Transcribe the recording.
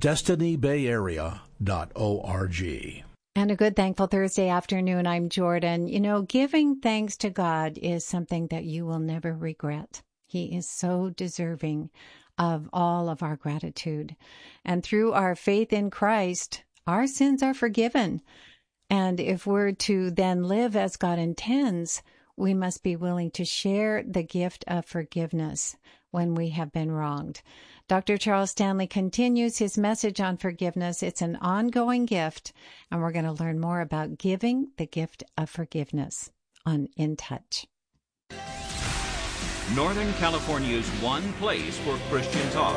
destinybayarea.org. And a good Thankful Thursday afternoon. I'm Jordan. You know, giving thanks to God is something that you will never regret. He is so deserving of all of our gratitude. And through our faith in Christ, our sins are forgiven. And if we're to then live as God intends, we must be willing to share the gift of forgiveness when we have been wronged. Dr. Charles Stanley continues his message on forgiveness. It's an ongoing gift, and we're going to learn more about giving the gift of forgiveness on In Touch. Northern California's one place for Christian talk.